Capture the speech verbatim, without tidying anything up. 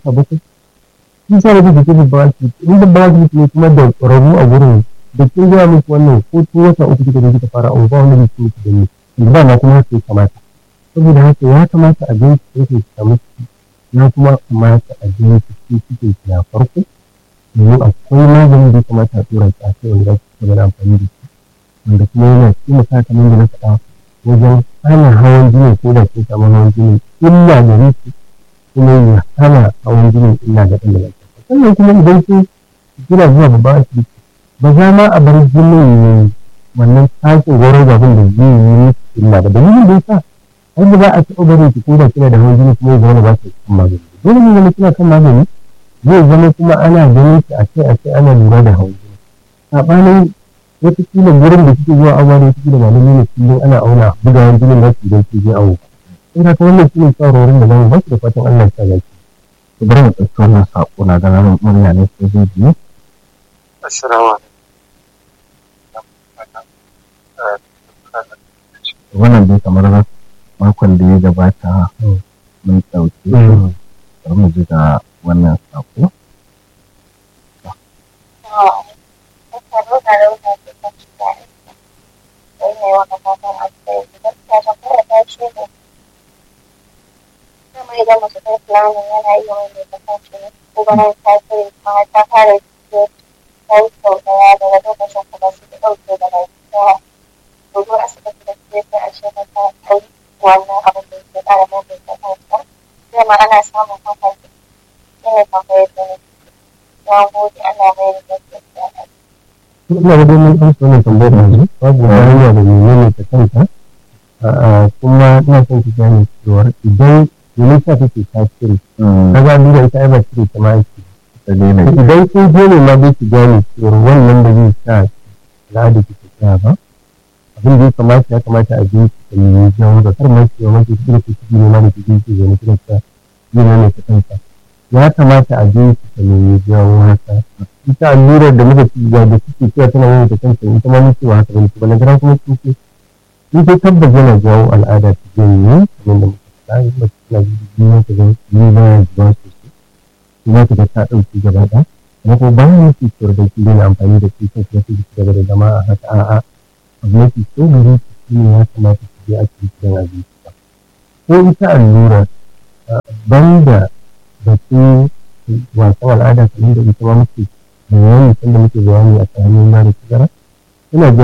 bakwai shi sa da kuke babban asibiti in babban asibiti ne kuma da ƙwararru a gurin da kin gaya musu wannan ko tun wata uku kika da kika fara abu ba wanda zai ci miki gani yanzu ba ma kuma haka ya kamata saboda haka ya kamata a gani su su samu ciki ya kuma kamata a gani su ci cikin ki na farko domin akwai maganin da ya kamata a tura ki a kai wanda za ki gaba da amfani da shi wanda kuma yana taimaka kamar da na faɗa wajen hana hawan jini ko da kin samu hawan jini illa gare ki kuma ya hana hawan jini illa ga ɗan da lafiya sannan kuma idan kin kina zuwa babban asibiti ba za ma a bar jinin ne wannan tashin goron zabin da zai yi miki illa ba dalilin da yasa har da za a taɓa barin ki ko da kina da hawan jini kuma ya zama ba ki kan magani dole ne zama kina kan magani zai zama kuma ana ganin ki a kai a kai ana lura da hawan jini saɓanin wataƙila wurin da kike zuwa awa da wataƙila malami ne kullum ana auna bugawan jinin da ki idan ki je awo sai haka wannan shi ne shawarwarin da zamu ba ki da fatan Allah ya sa zaki to bari mu ɗauki wannan saƙo na ganin murya ne sai zai biyu assalamu wannan dai kamar makon da ya gabata mun ɗauke bari mu ji da wannan saƙo ana samun hakan ne tambayar da ne na gode ana mai da ina da domin amsa wannan tambayar yanzu babu hanya da menene ta kanta kuma ina son ki gane cewa idan domin sa take tasiri kaga lura ita ai ba cire ta ma aiki idan kin je ne ma dai ki gane cewa wannan da zai sa al'ada ki ta ba abin da ya kamata ya kamata a je ki nemi jawo da kar ma ki ma ki kira ki ne ma da ki ki zo ne kira ta yana ne ta kanta ya kamata a je ki nemi jawo haka ita allurar da muka ci da suke cewa tana yin ta kanta ita ma mun cewa haka bane kuma na kuma kike in ke tabbata yana jawo al'ada ta jini kamar da muka faɗa in ba kina jini ta ga jini ba ya zuwa sosai kuma ta ga ta ɗauki gaba ɗaya kuma ko bayan yake cewa da ki yana amfani da shi kan kuma ki gaba da zama a haka a'a abu mafi kyau gare ki shi ne ya kamata ki je asibiti don abinci ba ko ita allura banda da su wasan al'ada kamar da ita ma muke bayani sanda muke bayani a kan hannun da sigara ina